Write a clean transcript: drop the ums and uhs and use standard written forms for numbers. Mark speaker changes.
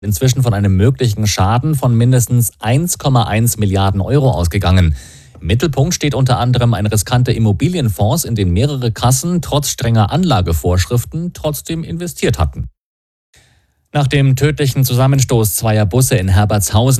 Speaker 1: inzwischen von einem möglichen Schaden von mindestens 1,1 Milliarden Euro ausgegangen. Im Mittelpunkt steht unter anderem ein riskanter Immobilienfonds, in den mehrere Kassen trotz strenger Anlagevorschriften trotzdem investiert hatten. Nach dem tödlichen Zusammenstoß zweier Busse in Herbertshausen